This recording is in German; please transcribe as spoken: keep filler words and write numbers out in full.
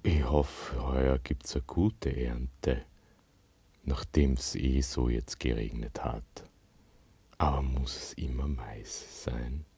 Ich hoffe, heuer gibt's eine gute Ernte, nachdem's eh so jetzt geregnet hat. Aber muss es immer Mais sein?